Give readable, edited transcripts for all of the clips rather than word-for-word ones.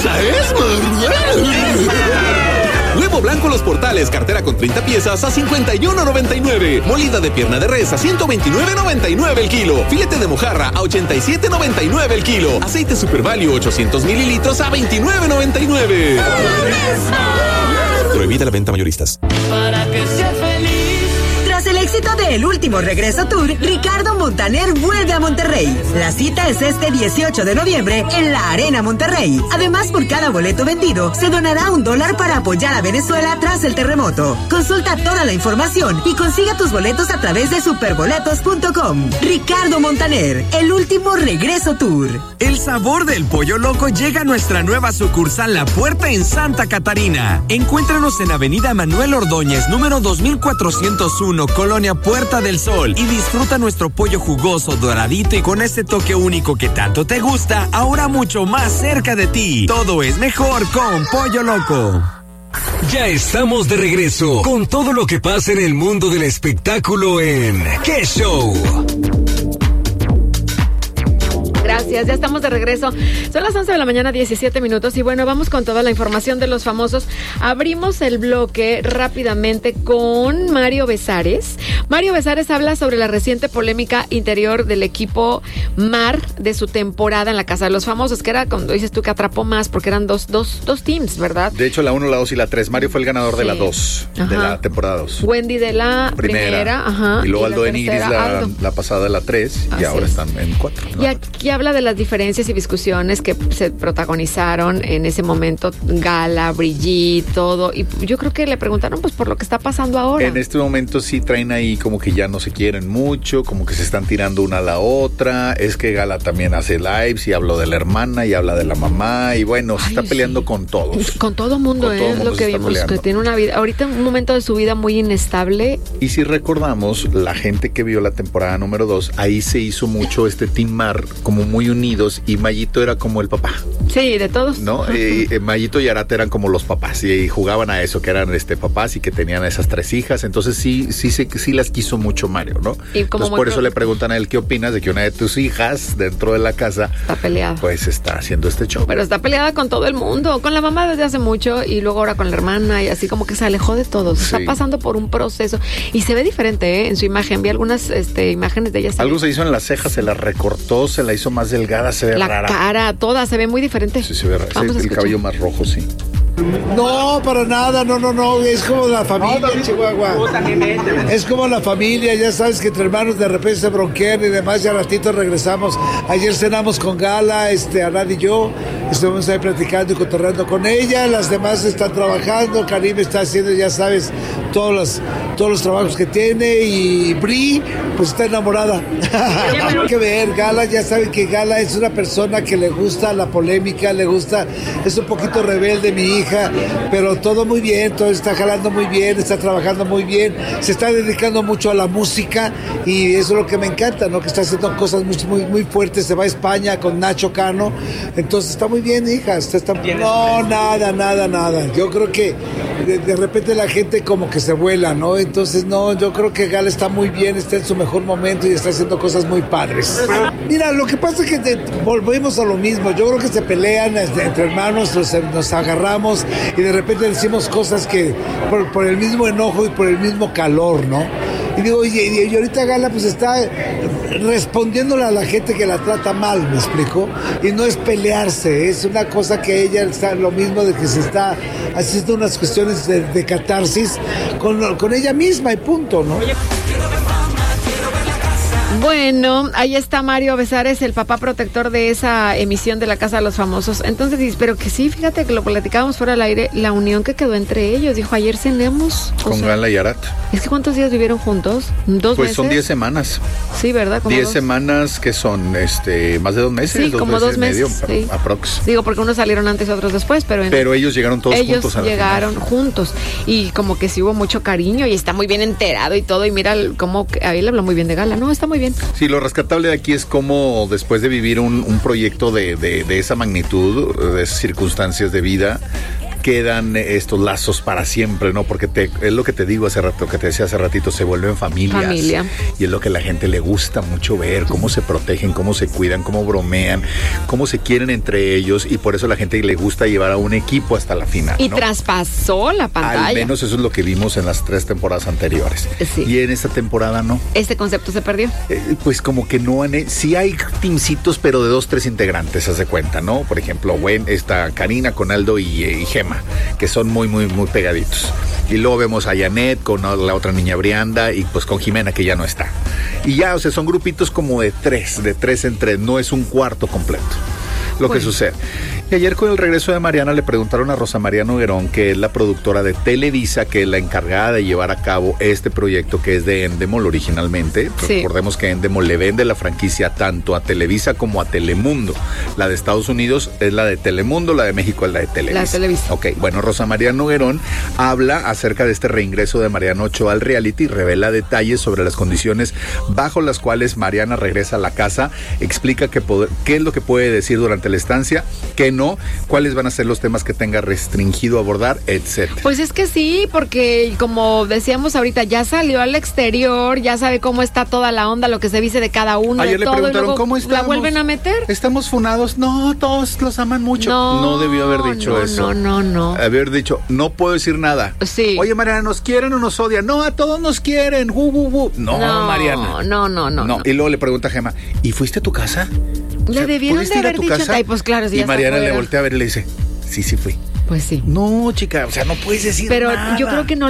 ¡Esa es! Huevo blanco Los Portales, cartera con 30 piezas a $51.99. Molida de pierna de res a $129.99 el kilo. Filete de mojarra a $87.99 el kilo. Aceite Super Value 800 mililitros a $29.99. Prohibida la venta mayoristas. Para que sea feliz. Tras el éxito de El Último Regreso Tour, Ricardo Montaner vuelve a Monterrey. La cita es este 18 de noviembre en la Arena Monterrey. Además, por cada boleto vendido, se donará $1 para apoyar a Venezuela tras el terremoto. Consulta toda la información y consiga tus boletos a través de superboletos.com. Ricardo Montaner, El Último Regreso Tour. El sabor del Pollo Loco llega a nuestra nueva sucursal La Puerta en Santa Catarina. Encuéntranos en Avenida Manuel Ordóñez, número 2401, Colonia Puerta del Sol, y disfruta nuestro pollo jugoso, doradito y con ese toque único que tanto te gusta, ahora mucho más cerca de ti. Todo es mejor con Pollo Loco. Ya estamos de regreso con todo lo que pasa en el mundo del espectáculo en ¿Qué Show? Gracias, ya estamos de regreso. Son las 11 de la mañana, 17 minutos. Y bueno, vamos con toda la información de los famosos. Abrimos el bloque rápidamente con Mario Besares. Mario Besares habla sobre la reciente polémica interior del equipo Mar de su temporada en la Casa de los Famosos, que era, cuando dices tú, que atrapó más, porque eran dos teams, ¿verdad? De hecho, la 1, la 2 y la 3. Mario fue el ganador de la 2, de la temporada 2. Wendy de la primera, ajá. Y luego Aldo de Nigris, la pasada de la 3, y ahora están en 4. Y aquí habla de las diferencias y discusiones que se protagonizaron en ese momento, Gala, Brigitte, todo, y yo creo que le preguntaron pues por lo que está pasando ahora. En este momento sí traen ahí como que ya no se quieren mucho, como que se están tirando una a la otra. Es que Gala también hace lives y habló de la hermana y habla de la mamá, y bueno, se está peleando con todos. Con todo mundo, es lo que vimos, que tiene una vida, ahorita un momento de su vida muy inestable. Y si recordamos, la gente que vio la temporada número 2, ahí se hizo mucho este Team Mar, como muy unidos, y Mayito era como el papá. Sí, de todos. ¿No? Mayito y Arata eran como los papás, y jugaban a eso, que eran papás y que tenían esas 3 hijas. Entonces sí las quiso mucho Mario, ¿no? Y como entonces por eso le preguntan a él qué opinas de que una de tus hijas dentro de la casa está peleada, pues está haciendo este show. Pero está peleada con todo el mundo, con la mamá desde hace mucho, y luego ahora con la hermana, y así como que se alejó de todos. Sí. Está pasando por un proceso y se ve diferente, en su imagen. Vi algunas imágenes de ella. Algo se hizo en las cejas, se la recortó, se la hizo más delgada, se ve rara. La cara, toda se ve muy diferente. Sí, se ve rara. El cabello más rojo, sí. No, para nada, no, es como la familia, Chihuahua. Es como la familia, ya sabes que entre hermanos de repente se bronquean y demás, ya ratito regresamos. Ayer cenamos con Gala, Arad y yo, estuvimos ahí platicando y cotorreando con ella, las demás están trabajando, Karim está haciendo, ya sabes, todos los trabajos que tiene, y Bri, pues está enamorada. Hay que ver, Gala, ya saben que Gala es una persona que le gusta la polémica, es un poquito rebelde, mi hija, pero todo muy bien, todo está jalando muy bien, está trabajando muy bien, se está dedicando mucho a la música, y eso es lo que me encanta, ¿no? Que está haciendo cosas muy fuertes, se va a España con Nacho Cano, entonces está muy bien, hija, no, nada, yo creo que de repente la gente como que se vuela, ¿no? Entonces no, yo creo que Gala está muy bien, está en su mejor momento y está haciendo cosas muy padres. Mira, lo que pasa es que volvemos a lo mismo, yo creo que se pelean entre hermanos, nos agarramos y de repente decimos cosas que por el mismo enojo y por el mismo calor, ¿no? Y digo, y ahorita Gala pues está respondiéndole a la gente que la trata mal, ¿me explico? Y no es pelearse, es una cosa que ella está lo mismo de que se está haciendo unas cuestiones de catarsis con ella misma y punto, ¿no? Bueno, ahí está Mario Besares, el papá protector de esa emisión de la Casa de los Famosos. Entonces, pero que sí, fíjate que lo platicábamos fuera del aire, la unión que quedó entre ellos. Dijo, ayer cenemos. Con Gala y Arat. Es que ¿cuántos días vivieron juntos? ¿2 meses? Son 10 semanas. Sí, ¿verdad? 10 semanas que son más de 2 meses. Sí, como 2 meses. Medio, sí. Aprox. Digo, porque unos salieron antes y otros después, pero ellos llegaron todos juntos. Ellos llegaron juntos. Y como que sí hubo mucho cariño y está muy bien enterado y todo. Y mira cómo a él le habló muy bien de Gala. No, está muy bien. Sí, lo rescatable de aquí es cómo después de vivir un proyecto de esa magnitud, de esas circunstancias de vida, quedan estos lazos para siempre, ¿no? Porque es lo que te digo hace rato, que te decía hace ratito, se vuelven familias. Familia. Y es lo que a la gente le gusta mucho ver, cómo se protegen, cómo se cuidan, cómo bromean, cómo se quieren entre ellos, y por eso a la gente le gusta llevar a un equipo hasta la final, y ¿no? Traspasó la pantalla. Al menos eso es lo que vimos en las 3 temporadas anteriores. Sí. Y en esta temporada no. ¿Este concepto se perdió? Pues como que no sí hay teamcitos, pero de 2, 3 integrantes, haz de cuenta, ¿no? Por ejemplo, está Karina con Aldo y Gema, que son muy, muy, muy pegaditos. Y luego vemos a Janet con la otra niña Brianda y pues con Jimena, que ya no está. Y ya, o sea, son grupitos como de 3 en 3, no es un cuarto completo lo que sucede. Y ayer con el regreso de Mariana le preguntaron a Rosa María Noguerón, que es la productora de Televisa, que es la encargada de llevar a cabo este proyecto que es de Endemol originalmente. Sí. Recordemos que Endemol le vende la franquicia tanto a Televisa como a Telemundo. La de Estados Unidos es la de Telemundo, la de México es la de Televisa. La de Televisa. Ok, bueno, Rosa María Noguerón habla acerca de este reingreso de Mariana Ochoa al reality y revela detalles sobre las condiciones bajo las cuales Mariana regresa a la casa, explica qué es lo que puede decir durante la estancia, qué no, cuáles van a ser los temas que tenga restringido abordar, etcétera. Pues es que sí, porque como decíamos ahorita, ya salió al exterior, ya sabe cómo está toda la onda, lo que se dice de cada uno, ayer de le todo, preguntaron y luego cómo estamos. ¿La vuelven a meter? Estamos funados. No, todos los aman mucho. No debió haber dicho eso. No. Haber dicho, no puedo decir nada. Sí. Oye, Mariana, ¿nos quieren o nos odian? No, a todos nos quieren. No, Mariana. No. Y luego le pregunta a Gema, ¿y fuiste a tu casa? Le debieron de haber dicho, ay, pues claro, si y ya Mariana le voltea a ver y le dice, sí fui. Pues sí. No, chica, o sea, no puedes decir pero nada. Pero yo creo que no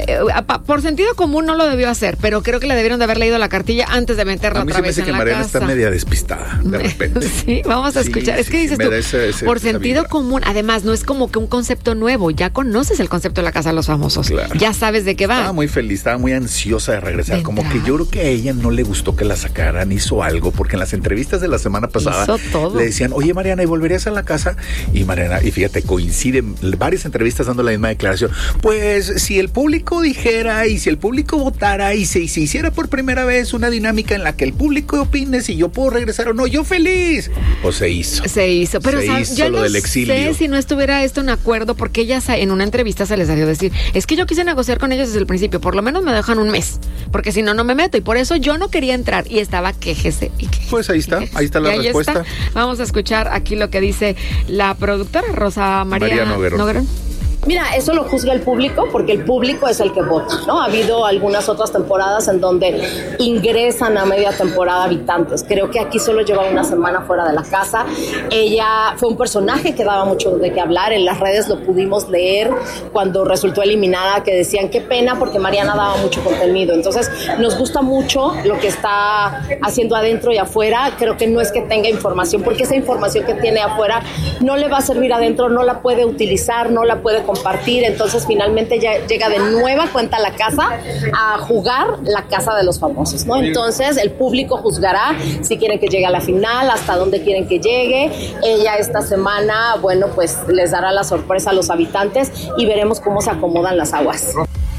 por sentido común no lo debió hacer, pero creo que le debieron de haber leído la cartilla antes de meterla otra vez en la casa. A mí se me hace que Mariana está media despistada, de repente. Sí, vamos a escuchar. Es que dices tú, por sentido común, además, no es como que un concepto nuevo, ya conoces el concepto de la Casa de los Famosos. Claro. Ya sabes de qué va. Estaba muy feliz, estaba muy ansiosa de regresar. Como que yo creo que a ella no le gustó que la sacaran, hizo algo, porque en las entrevistas de la semana pasada le decían, oye, Mariana, ¿y volverías a la casa? Y Mariana, y fíjate, coinciden varias entrevistas dando la misma declaración. Pues si el público dijera y si el público votara y se hiciera por primera vez una dinámica en la que el público opine si yo puedo regresar o no, yo feliz. Pues se hizo. Pero yo no del exilio. sé si no estuviera esto en acuerdo, porque ella en una entrevista se les salió decir, es que yo quise negociar con ellos desde el principio, por lo menos me dejan un mes, porque si no, no me meto, y por eso yo no quería entrar, y estaba quejese. Pues ahí está la respuesta. Vamos a escuchar aquí lo que dice la productora Rosa María Noguerón. Mira, eso lo juzga el público porque el público es el que vota, ¿no? Ha habido algunas otras temporadas en donde ingresan a media temporada habitantes. Creo que aquí solo lleva una semana fuera de la casa. Ella fue un personaje que daba mucho de qué hablar. En las redes lo pudimos leer cuando resultó eliminada, que decían qué pena porque Mariana daba mucho contenido. Entonces, nos gusta mucho lo que está haciendo adentro y afuera. Creo que no es que tenga información, porque esa información que tiene afuera no le va a servir adentro, no la puede utilizar, no la puede compartir. Entonces finalmente ya llega de nueva cuenta a la casa a jugar la Casa de los Famosos, ¿no? Entonces el público juzgará si quieren que llegue a la final, hasta dónde quieren que llegue. Ella esta semana, bueno, pues les dará la sorpresa a los habitantes y veremos cómo se acomodan las aguas.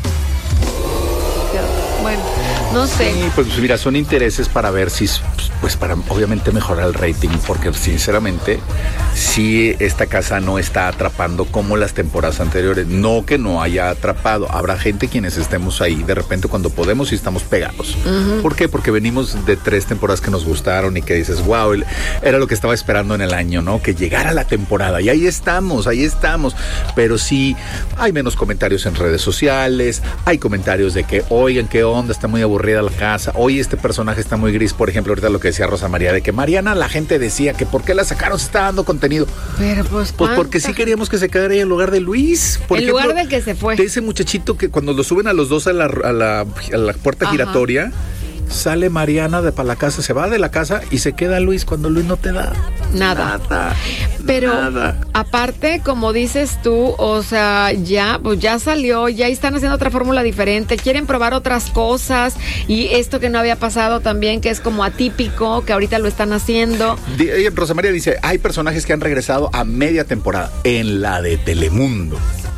Bueno, no sé. Sí, pues mira, son intereses para ver si, pues para obviamente mejorar el rating, porque sinceramente, si esta casa no está atrapando como las temporadas anteriores. No que no haya atrapado, habrá gente quienes estemos ahí de repente cuando podemos y estamos pegados. Uh-huh. ¿Por qué? Porque venimos de 3 temporadas que nos gustaron y que dices, wow, era lo que estaba esperando en el año, ¿no? Que llegara la temporada y ahí estamos, pero sí hay menos comentarios en redes sociales, hay comentarios de que, oigan, qué onda, está muy aburrida la casa, oye, este personaje está muy gris. Por ejemplo, ahorita lo que decía Rosa María, de que Mariana, la gente decía que por qué la sacaron, se está dando contenido. Pero pues porque sí queríamos que se quedara ahí en lugar de Luis. En lugar del que se fue. De ese muchachito que cuando lo suben a los dos a la puerta giratoria, sale Mariana para la casa, se va de la casa y se queda Luis cuando Luis no te da nada. Pero aparte, como dices tú, o sea, ya salió, ya están haciendo otra fórmula diferente, quieren probar otras cosas, y esto que no había pasado también, que es como atípico, que ahorita lo están haciendo. Rosa María dice, hay personajes que han regresado a media temporada en la de Telemundo.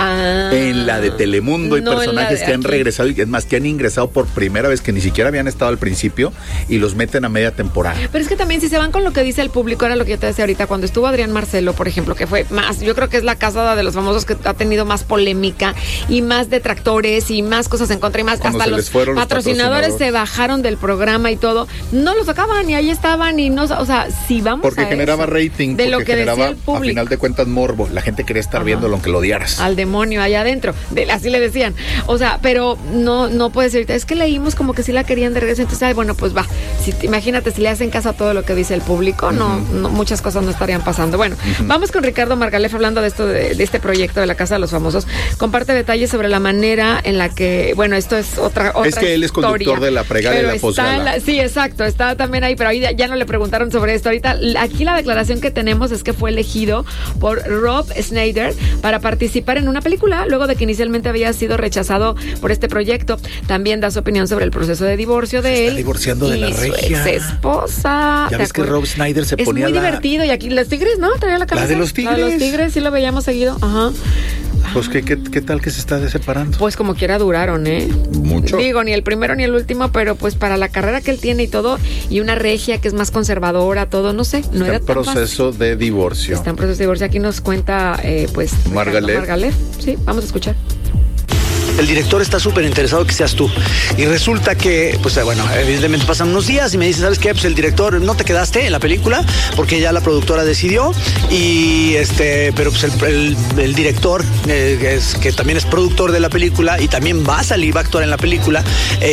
En la de Telemundo hay personajes que han regresado y es más, que han ingresado por primera vez, que ni siquiera habían estado al principio y los meten a media temporada. Pero es que también si se van con lo que dice el público, era lo que yo te decía ahorita, cuando estuvo Adrián Marcelo, por ejemplo, que fue más, yo creo que es la casa de los famosos que ha tenido más polémica y más detractores y más cosas en contra y más, cuando hasta los patrocinadores se bajaron del programa y todo, no lo sacaban y ahí estaban y no, o sea, si vamos porque generaba rating, de lo que generaba, decía el público. A final de cuentas, morbo, la gente quería estar viendo lo que lo odiaras. Al demonio allá adentro, así le decían, o sea, pero no puede ser, es que leímos como que sí la querían de regreso, entonces, bueno, pues va, imagínate, si le hacen caso a todo lo que dice el público, no, muchas cosas no estarían pasando. Bueno, vamos con Ricardo Margalef hablando de esto, de este proyecto de la Casa de los Famosos. Comparte detalles sobre la manera en la que, bueno, esto es otra es que él es conductor de la pregala y la posgala. Sí, exacto, está también ahí, pero ahí ya no le preguntaron sobre esto. Ahorita, aquí la declaración que tenemos es que fue elegido por Rob Schneider para participar en una película, luego de que inicialmente había sido rechazado por este proyecto. También da su opinión sobre el proceso de divorcio de él. Está divorciando de la regia. Su ex esposa. Ya ves que Rob Schneider se ponía Es muy divertido, y aquí los Tigres, ¿no? Traía la cabeza. La de los Tigres. La de los Tigres, sí lo veíamos seguido. Ajá. Pues ¿qué tal que se está separando? Pues como quiera duraron, Mucho. Digo, ni el primero ni el último, pero pues para la carrera que él tiene y todo, y una regia que es más conservadora, todo, no sé, no era tan fácil. Proceso de divorcio. Está en proceso de divorcio. Aquí nos cuenta, pues, Margalef. Sí, vamos a escuchar. El director está súper interesado que seas tú. Y resulta que, pues bueno, evidentemente pasan unos días y me dice, ¿sabes qué? Pues el director, no te quedaste en la película porque ya la productora decidió. Y pero pues el director, que también es productor de la película y también va a actuar en la película,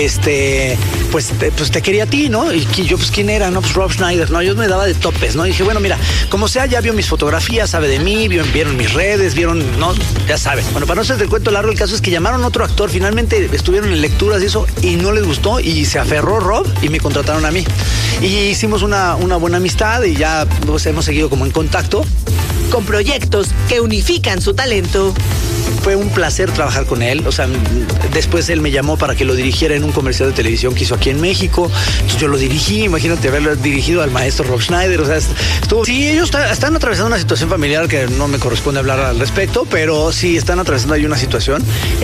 pues te quería a ti, ¿no? Y yo, pues, ¿quién era? No, pues Rob Schneider, ¿no? Yo me daba de topes, ¿no? Y dije, bueno, mira, como sea, ya vio mis fotografías, sabe de mí, vieron mis redes, ¿no? Ya saben. Bueno, para no hacer el cuento largo, el caso es que llamaron a otro actor, finalmente estuvieron en lecturas y eso, y no les gustó, y se aferró Rob, y me contrataron a mí. Y hicimos una buena amistad, y ya pues, hemos seguido como en contacto. Con proyectos que unifican su talento. Fue un placer trabajar con él, o sea, después él me llamó para que lo dirigiera en un comercial de televisión que hizo aquí en México, entonces yo lo dirigí, imagínate haberlo dirigido al maestro Rob Schneider, o sea, estuvo... Sí, ellos están atravesando una situación familiar que no me corresponde hablar al respecto, pero sí están atravesando ahí una situación,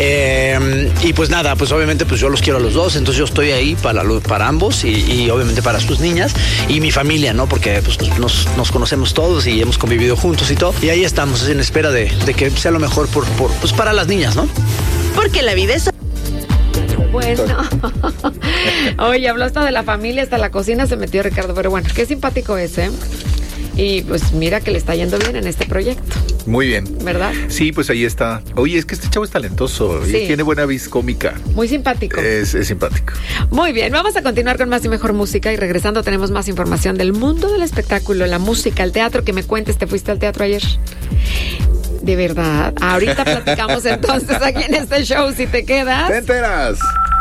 y pues nada, pues obviamente pues yo los quiero a los dos, entonces yo estoy ahí para ambos y obviamente para sus niñas y mi familia, ¿no? Porque pues nos conocemos todos y hemos convivido juntos y todo, y ahí estamos en espera de que sea lo mejor pues para las niñas, ¿no? Porque la vida es... Bueno, oye, habló hasta de la familia, hasta la cocina se metió Ricardo, pero bueno, qué simpático es, Y pues mira que le está yendo bien en este proyecto. Muy bien. ¿Verdad? Sí, pues ahí está. Oye, es que este chavo es talentoso, sí. Y tiene buena vis cómica. Muy simpático. Es simpático. Muy bien, vamos a continuar con más y mejor música, y regresando tenemos más información del mundo del espectáculo, la música, el teatro. Que me cuentes, ¿te fuiste al teatro ayer? De verdad. Ahorita platicamos entonces aquí en este show, si te quedas. Te enteras.